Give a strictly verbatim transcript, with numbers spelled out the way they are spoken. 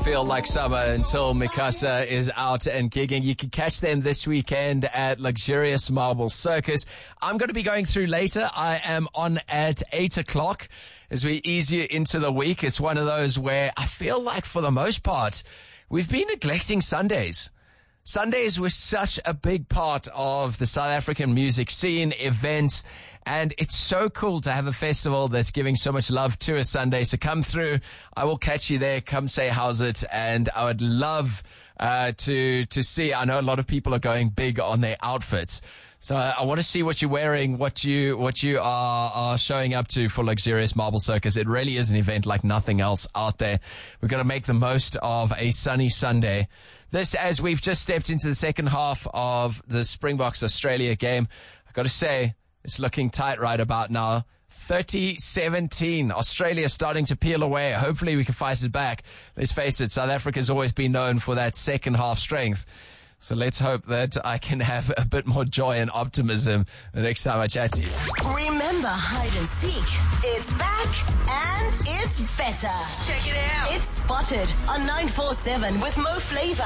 feel like summer until Mikasa is out and gigging. You can catch them this weekend at Luxurious Marble Circus. I'm going to be going through later. I am on at eight o'clock as we ease you into the week. It's one of those where I feel like for the most part, we've been neglecting Sundays. Sundays were such a big part of the South African music scene, events, and it's so cool to have a festival that's giving so much love to a Sunday. So come through. I will catch you there. Come say how's it. And I would love uh, to to see. I know a lot of people are going big on their outfits. So I, I want to see what you're wearing, what you what you are, are showing up to for Luxurious Marble Circus. It really is an event like nothing else out there. We're going to make the most of a sunny Sunday. This, as we've just stepped into the second half of the Springboks Australia game, I've got to say, it's looking tight right about now. thirty seventeen. Australia starting to peel away. Hopefully we can fight it back. Let's face it, South Africa's always been known for that second half strength. So let's hope that I can have a bit more joy and optimism the next time I chat to you. Remember hide and seek. It's back and it's better. Check it out. It's Spotted on nine four seven with Mo Flava.